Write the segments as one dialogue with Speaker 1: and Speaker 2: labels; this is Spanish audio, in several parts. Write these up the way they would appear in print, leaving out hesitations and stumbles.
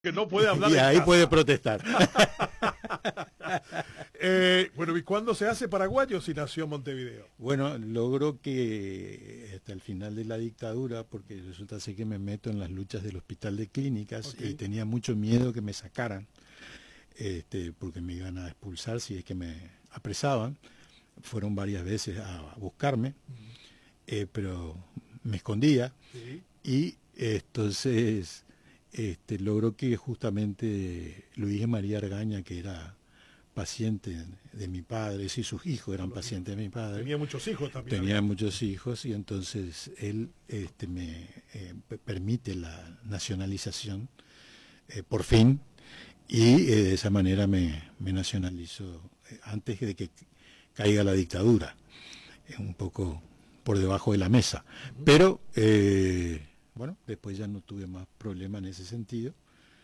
Speaker 1: que no puede hablar
Speaker 2: y
Speaker 1: en
Speaker 2: ahí
Speaker 1: casa.
Speaker 2: puede protestar.
Speaker 1: Bueno, ¿y cuándo se hace paraguayo si nació en Montevideo?
Speaker 2: Bueno, logro que hasta el final de la dictadura, porque resulta ser que me meto en las luchas del hospital de clínicas y tenía mucho miedo que me sacaran, porque me iban a expulsar si es que me apresaban. Fueron varias veces a buscarme, pero me escondía.
Speaker 1: Sí.
Speaker 2: Y entonces logró que justamente Luis María Argaña, que era paciente de mi padre, y sus hijos eran pacientes de mi padre.
Speaker 1: Tenía muchos hijos también.
Speaker 2: Tenía muchos hijos y entonces él me permite la nacionalización, por fin, y de esa manera me nacionalizo antes de que caiga la dictadura, un poco por debajo de la mesa. Pero bueno, después ya no tuve más problema en ese sentido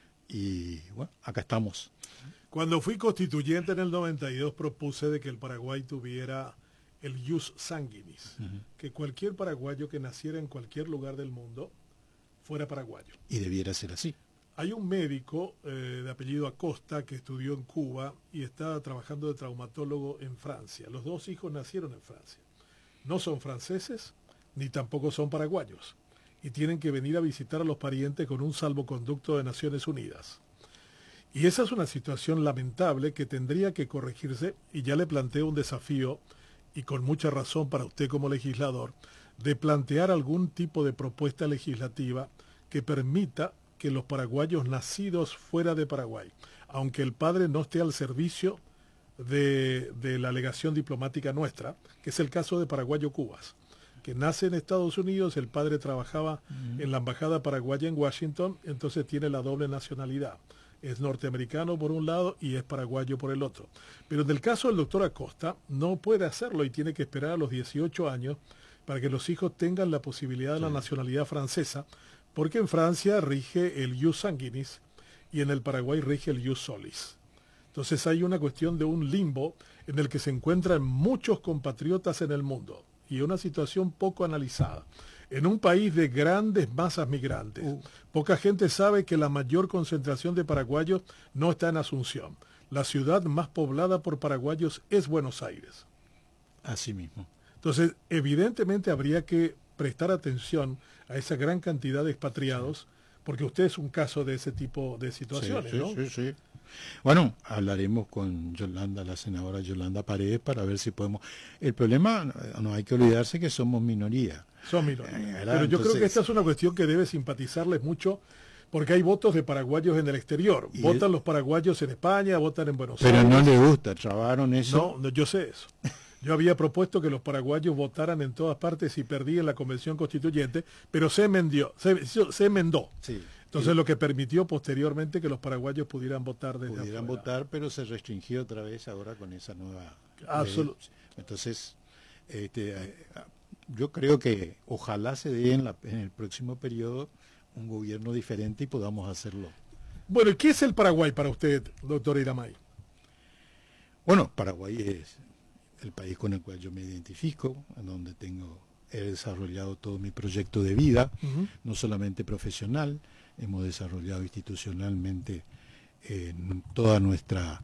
Speaker 2: y bueno, acá estamos.
Speaker 1: Cuando fui constituyente en el 92 propuse de que el Paraguay tuviera el ius sanguinis, que cualquier paraguayo que naciera en cualquier lugar del mundo fuera paraguayo.
Speaker 2: Y debiera ser así.
Speaker 1: Hay un médico de apellido Acosta que estudió en Cuba y está trabajando de traumatólogo en Francia. Los dos hijos nacieron en Francia. No son franceses ni tampoco son paraguayos y tienen que venir a visitar a los parientes con un salvoconducto de Naciones Unidas. Y esa es una situación lamentable que tendría que corregirse, y ya le planteo un desafío, y con mucha razón para usted como legislador, de plantear algún tipo de propuesta legislativa que permita que los paraguayos nacidos fuera de Paraguay, aunque el padre no esté al servicio de la legación diplomática nuestra, que es el caso de Paraguayo Cubas, que nace en Estados Unidos, el padre trabajaba en la embajada paraguaya en Washington, entonces tiene la doble nacionalidad. Es norteamericano por un lado y es paraguayo por el otro. Pero en el caso del doctor Acosta, no puede hacerlo y tiene que esperar a los 18 años para que los hijos tengan la posibilidad de la nacionalidad francesa, porque en Francia rige el ius sanguinis y en el Paraguay rige el ius solis. Entonces hay una cuestión de un limbo en el que se encuentran muchos compatriotas en el mundo y una situación poco analizada. En un país de grandes masas migrantes, poca gente sabe que la mayor concentración de paraguayos no está en Asunción. La ciudad más poblada por paraguayos es Buenos Aires.
Speaker 2: Así mismo.
Speaker 1: Entonces, evidentemente habría que prestar atención a esa gran cantidad de expatriados, porque usted es un caso de ese tipo de situaciones,
Speaker 2: sí,
Speaker 1: ¿no?
Speaker 2: Sí. Bueno, hablaremos con Yolanda, la senadora Yolanda Paredes, para ver si podemos... El problema, no hay que olvidarse que somos minoría.
Speaker 1: Son minorías. Pero yo creo que esta es una cuestión que debe simpatizarles mucho, porque hay votos de paraguayos en el exterior. Votan los paraguayos en España, votan en Buenos Aires.
Speaker 2: Pero no les gusta, trabaron eso.
Speaker 1: No, yo sé eso. Yo había propuesto que los paraguayos votaran en todas partes y perdí en la convención constituyente, pero se enmendó.
Speaker 2: Sí.
Speaker 1: Entonces lo que permitió posteriormente que los paraguayos pudieran votar desde
Speaker 2: Pudieran
Speaker 1: afuera.
Speaker 2: votar, pero se restringió otra vez ahora con esa nueva
Speaker 1: ley.
Speaker 2: Entonces, yo creo que ojalá se dé en el próximo periodo un gobierno diferente y podamos hacerlo.
Speaker 1: Bueno, ¿y qué es el Paraguay para usted, doctor Iramay?
Speaker 2: Bueno, Paraguay es el país con el cual yo me identifico, en donde he desarrollado todo mi proyecto de vida, no solamente profesional, hemos desarrollado institucionalmente toda nuestra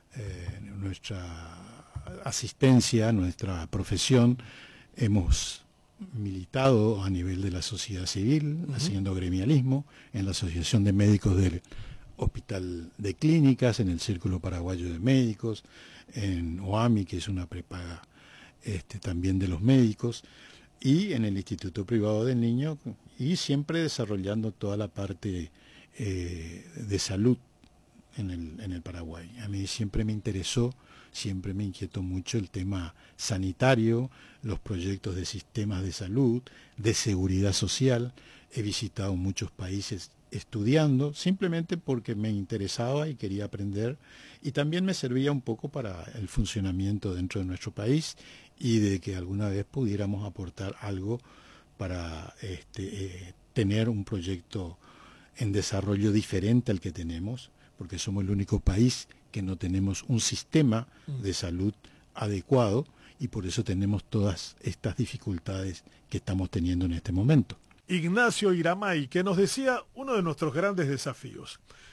Speaker 2: asistencia, nuestra profesión, hemos militado a nivel de la sociedad civil, haciendo gremialismo, en la Asociación de Médicos del Hospital de Clínicas, en el Círculo Paraguayo de Médicos, en OAMI, que es una prepaga también de los médicos, y en el Instituto Privado del Niño, y siempre desarrollando toda la parte de salud en el Paraguay. A mí siempre me interesó, siempre me inquietó mucho el tema sanitario, los proyectos de sistemas de salud, de seguridad social. He visitado muchos países estudiando, simplemente porque me interesaba y quería aprender, y también me servía un poco para el funcionamiento dentro de nuestro país y de que alguna vez pudiéramos aportar algo para tener un proyecto en desarrollo diferente al que tenemos, porque somos el único país que no tenemos un sistema de salud adecuado y por eso tenemos todas estas dificultades que estamos teniendo en este momento.
Speaker 1: Ignacio Iramay, que nos decía uno de nuestros grandes desafíos.